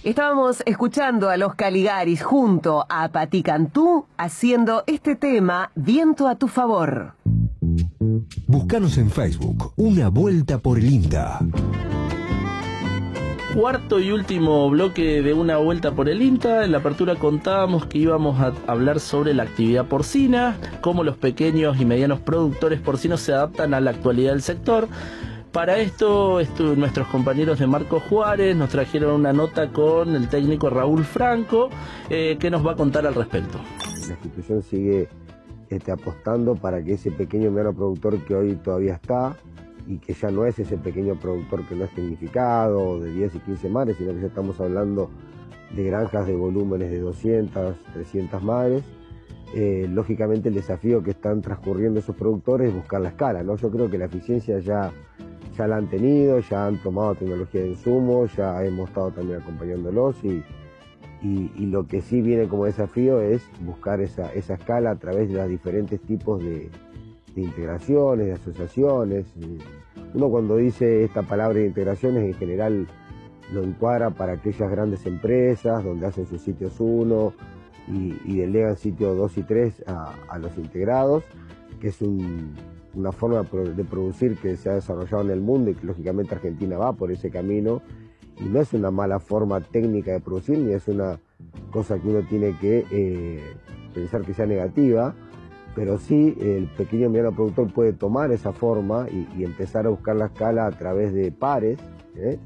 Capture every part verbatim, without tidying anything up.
Estábamos escuchando a los Caligaris junto a Pati Cantú haciendo este tema Viento a tu favor. Búscanos en Facebook, Una Vuelta por el INTA. Cuarto y último bloque de Una Vuelta por el INTA. En la apertura contábamos que íbamos a hablar sobre la actividad porcina, cómo los pequeños y medianos productores porcinos se adaptan a la actualidad del sector. Para esto, esto, nuestros compañeros de Marcos Juárez nos trajeron una nota con el técnico Raúl Franco, eh, que nos va a contar al respecto. La institución sigue este, apostando para que ese pequeño mediano productor que hoy todavía está, y que ya no es ese pequeño productor que no es tecnificado, de diez y quince madres, sino que ya estamos hablando de granjas de volúmenes de doscientas, trescientas madres. Eh, lógicamente el desafío que están transcurriendo esos productores es buscar la escala, ¿no? Yo creo que la eficiencia ya, ya la han tenido, ya han tomado tecnología de insumos, ya hemos estado también acompañándolos y, y, y lo que sí viene como desafío es buscar esa, esa escala a través de los diferentes tipos de, de integraciones, de asociaciones. Uno cuando dice esta palabra de integraciones en general lo encuadra para aquellas grandes empresas donde hacen sus sitios uno y, y delegan sitios dos y tres a, a los integrados, que es un, una forma de producir que se ha desarrollado en el mundo y que lógicamente Argentina va por ese camino, y no es una mala forma técnica de producir ni es una cosa que uno tiene que eh, pensar que sea negativa, pero sí el pequeño y mediano productor puede tomar esa forma y, y empezar a buscar la escala a través de pares, ¿eh?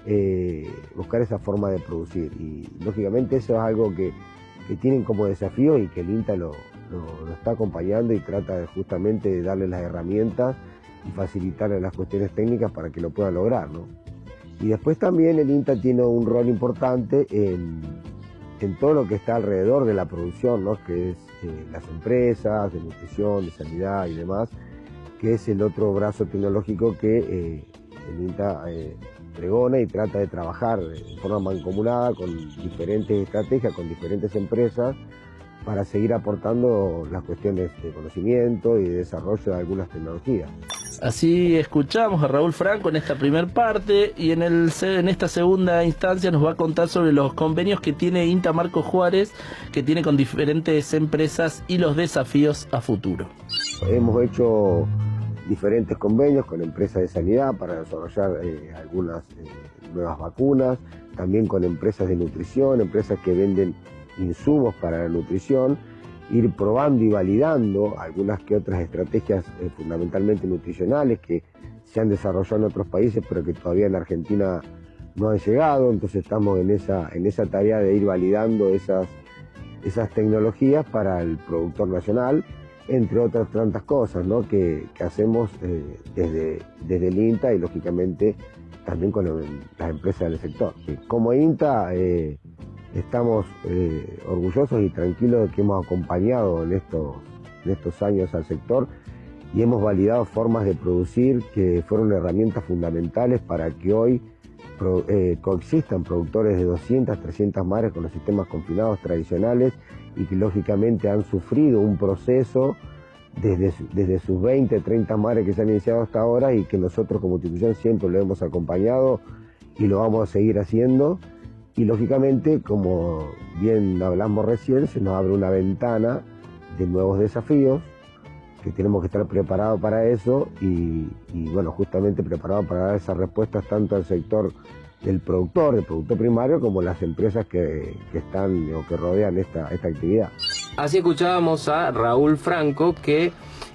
Eh, buscar esa forma de producir, y lógicamente eso es algo que, que tienen como desafío y que el INTA lo, lo, lo está acompañando y trata de justamente de darle las herramientas y facilitarle las cuestiones técnicas para que lo puedan lograr, ¿no? Y después también el INTA tiene un rol importante en, en todo lo que está alrededor de la producción, ¿no? Que es eh, las empresas de nutrición, de sanidad y demás, que es el otro brazo tecnológico que eh, el INTA eh, pregona y trata de trabajar de forma mancomunada con diferentes estrategias, con diferentes empresas, para seguir aportando las cuestiones de conocimiento y de desarrollo de algunas tecnologías. Así escuchamos a Raúl Franco en esta primera parte, y en, el, en esta segunda instancia nos va a contar sobre los convenios que tiene INTA Marcos Juárez, que tiene con diferentes empresas y los desafíos a futuro. Hemos hecho diferentes convenios con empresas de sanidad para desarrollar eh, algunas eh, nuevas vacunas, también con empresas de nutrición, empresas que venden insumos para la nutrición, ir probando y validando algunas que otras estrategias eh, fundamentalmente nutricionales que se han desarrollado en otros países pero que todavía en Argentina no han llegado. Entonces estamos en esa, en esa tarea de ir validando esas, esas tecnologías para el productor nacional, entre otras tantas cosas, ¿no? que, que hacemos eh, desde, desde el INTA y lógicamente también con el, las empresas del sector. Como INTA eh, estamos eh, orgullosos y tranquilos de que hemos acompañado en estos, en estos años al sector y hemos validado formas de producir que fueron herramientas fundamentales para que hoy pro, eh, coexistan productores de doscientas, trescientas madres con los sistemas confinados tradicionales y que lógicamente han sufrido un proceso desde, desde sus veinte, treinta madres que se han iniciado hasta ahora y que nosotros como institución siempre lo hemos acompañado y lo vamos a seguir haciendo. Y lógicamente, como bien hablamos recién, se nos abre una ventana de nuevos desafíos, que tenemos que estar preparados para eso y, y bueno, justamente preparados para dar esas respuestas tanto al sector del productor, del productor primario, como las empresas que, que están o que rodean esta, esta actividad. Así escuchábamos a Raúl Franco, que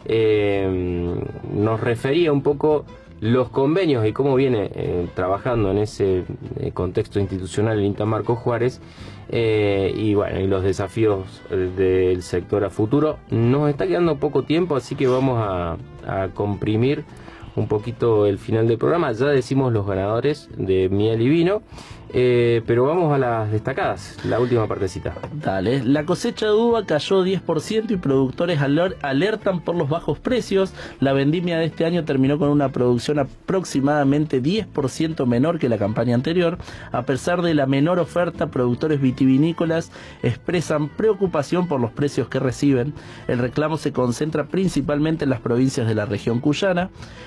eh, nos refería un poco los convenios y cómo viene eh, trabajando en ese eh, contexto institucional el INTA Marcos Juárez, eh, y bueno, y los desafíos eh, del sector a futuro. Nos está quedando poco tiempo, así que vamos a, a comprimir un poquito el final del programa. Ya decimos los ganadores de miel y vino, eh, pero vamos a las destacadas, la última partecita. Dale, la cosecha de uva cayó diez por ciento y productores aler alertan por los bajos precios. La vendimia de este año terminó con una producción aproximadamente diez por ciento menor que la campaña anterior. A pesar de la menor oferta, productores vitivinícolas expresan preocupación por los precios que reciben. El reclamo se concentra principalmente en las provincias de la región cuyana.